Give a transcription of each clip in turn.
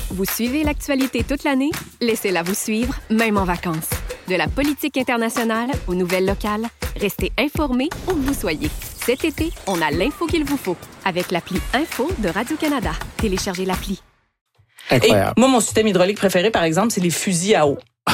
Vous suivez l'actualité toute l'année? Laissez-la vous suivre, même en vacances. De la politique internationale aux nouvelles locales, restez informés où que vous soyez. Cet été, on a l'info qu'il vous faut avec l'appli Info de Radio-Canada. Téléchargez l'appli. Incroyable. Et moi, mon système hydraulique préféré, par exemple, c'est les fusils à eau.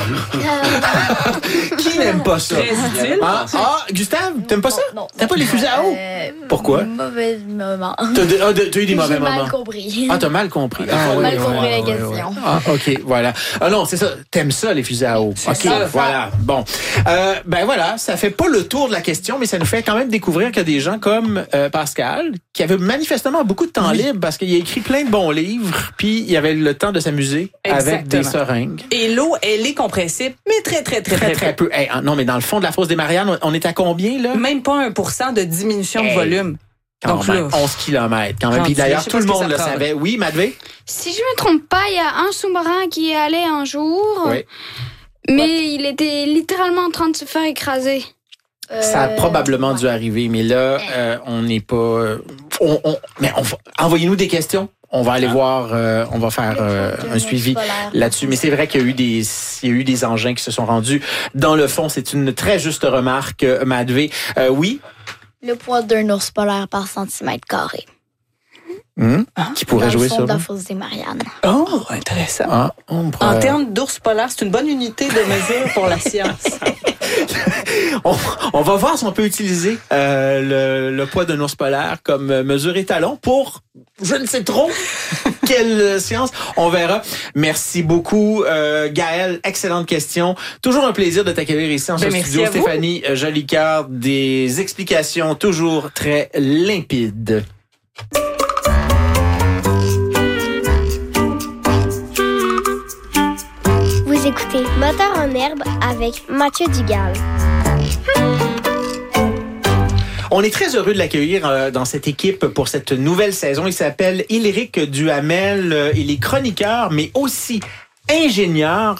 Qui n'aime pas ça? Très utile. Gustave, t'aimes pas ça? Non. T'aimes pas les fusils à eau? Pourquoi? Mauvais moment. T'as eu des mauvais moments. J'ai mal compris. Ah, t'as mal compris. Mal compris la question. Ah, OK, voilà. Ah non, c'est ça. T'aimes ça, les fusils à eau. OK, ça. voilà. Bon. Ben voilà, ça fait pas le tour de la question, mais ça nous fait quand même découvrir qu'il y a des gens comme Pascal, qui avait manifestement beaucoup de temps libre parce qu'il a écrit plein de bons livres, puis il avait le temps de s'amuser avec des seringues. Et l'eau, elle est compressible, mais très peu. Hey, non, mais dans le fond de la fosse des Mariannes, on est à combien, là? Même pas 1% de diminution de volume. Donc là, 11 km quand même. Puis d'ailleurs, tout le monde le savait. Oui, Madvé? Si je me trompe pas, il y a un sous-marin qui est allé un jour, mais il était littéralement en train de se faire écraser. Ça a probablement dû arriver, mais là, on n'est pas... envoyez-nous des questions. On va aller voir, on va faire un suivi là-dessus. Mais c'est vrai qu'il y a eu des engins qui se sont rendus. Dans le fond, c'est une très juste remarque, Madvé. Oui? Le poids d'un ours polaire par centimètre carré. Qui pourrait jouer sur de la fosse des Mariannes. Oh, intéressant. En termes d'ours polaire, c'est une bonne unité de mesure pour la science. On va voir si on peut utiliser le poids d'un ours polaire comme mesure étalon pour je ne sais trop quelle science. On verra. Merci beaucoup, Gaëlle. Excellente question. Toujours un plaisir de t'accueillir ici en ce studio. Stéphanie Jolicoeur, des explications toujours très limpides. Vous écoutez Moteur en herbe avec Mathieu Dugal. On est très heureux de l'accueillir dans cette équipe pour cette nouvelle saison. Il s'appelle Yléric Duhamel. Il est chroniqueur, mais aussi ingénieur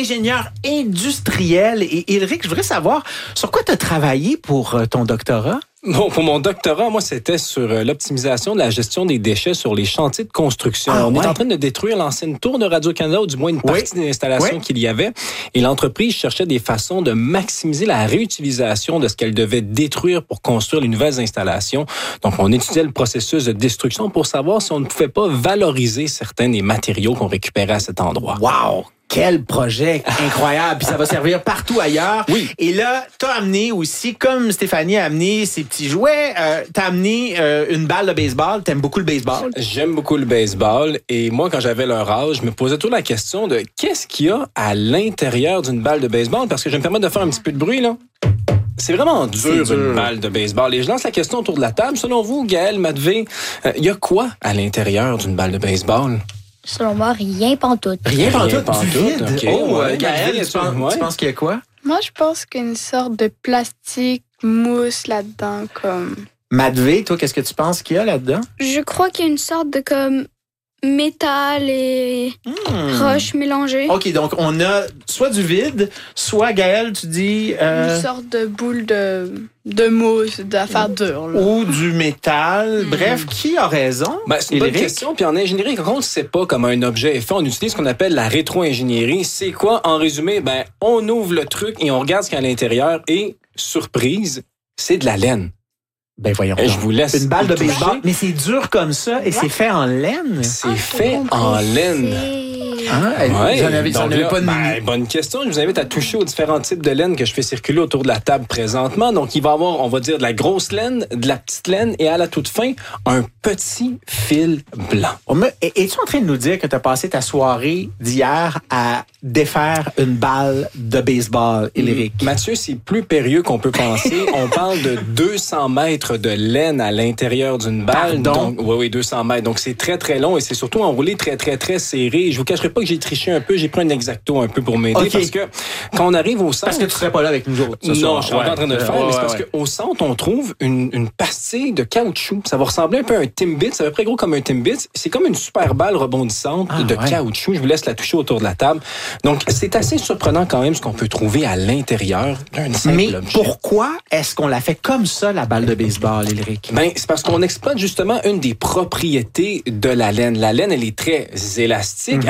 industriel. Et Yléric, je voudrais savoir, sur quoi tu as travaillé pour ton doctorat? Bon, pour mon doctorat, moi, c'était sur l'optimisation de la gestion des déchets sur les chantiers de construction. On est en train de détruire l'ancienne tour de Radio-Canada, ou du moins une partie des installations qu'il y avait. Et l'entreprise cherchait des façons de maximiser la réutilisation de ce qu'elle devait détruire pour construire les nouvelles installations. Donc, on étudiait le processus de destruction pour savoir si on ne pouvait pas valoriser certains des matériaux qu'on récupérait à cet endroit. Wow! Quel projet incroyable! Puis ça va servir partout ailleurs. Oui. Et là, t'as amené aussi, comme Stéphanie a amené ses petits jouets, t'as amené une balle de baseball. T'aimes beaucoup le baseball? J'aime beaucoup le baseball. Et moi, quand j'avais leur âge, je me posais toujours la question de qu'est-ce qu'il y a à l'intérieur d'une balle de baseball? Parce que je vais me permettre de faire un petit peu de bruit, là. C'est vraiment dur, une balle de baseball. Et je lance la question autour de la table. Selon vous, Gaëlle, Madvé, il y a quoi à l'intérieur d'une balle de baseball? Selon moi, rien pantoute. Rien pantoute, du vide. Okay. Gaëlle, tu penses qu'il y a quoi? Moi, je pense qu'il y a une sorte de plastique mousse là-dedans, comme... Madvé, toi, qu'est-ce que tu penses qu'il y a là-dedans? Je crois qu'il y a une sorte de comme métal et roche mélangées. OK, donc on a soit du vide, soit, Gaëlle, tu dis... Une sorte de boule de mousse, d'affaires dures. Là. Ou du métal. Bref, qui a raison? C'est une bonne question. Puis en ingénierie, quand on ne sait pas comment un objet est fait, on utilise ce qu'on appelle la rétro-ingénierie. C'est quoi? En résumé, on ouvre le truc et on regarde ce qu'il y a à l'intérieur et, surprise, c'est de la laine. Ben voyons. Je vous laisse. Une balle de baseball, mais c'est dur comme ça et c'est fait en laine. C'est fait en laine. J'en avais pas de... bonne question. Je vous invite à toucher aux différents types de laine que je fais circuler autour de la table présentement. Donc, il va y avoir, on va dire, de la grosse laine, de la petite laine et à la toute fin, un petit fil blanc. Es-tu en train de nous dire que tu as passé ta soirée d'hier à défaire une balle de baseball, Yléric? Mathieu, c'est plus périlleux qu'on peut penser. On parle de 200 mètres de laine à l'intérieur d'une balle. Pardon? Donc, oui, 200 mètres. Donc, c'est très, très long et c'est surtout enroulé très, très, très serré. Je vous cacherai pas que j'ai triché un peu. J'ai pris un X-Acto un peu pour m'aider parce que quand on arrive au centre... Parce que tu serais pas là avec nous autres ce soir. Non, je suis encore en train de le faire. Mais c'est parce qu'au centre, on trouve une pastille de caoutchouc. Ça va ressembler un peu à un Timbit. C'est à peu près gros comme un Timbit. C'est comme une super balle rebondissante de caoutchouc. Je vous laisse la toucher autour de la table. Donc, c'est assez surprenant quand même ce qu'on peut trouver à l'intérieur d'un simple objet. Pourquoi est-ce qu'on la fait comme ça, la balle de baseball, Yléric? C'est parce qu'on exploite justement une des propriétés de la laine. La laine, elle est très élastique.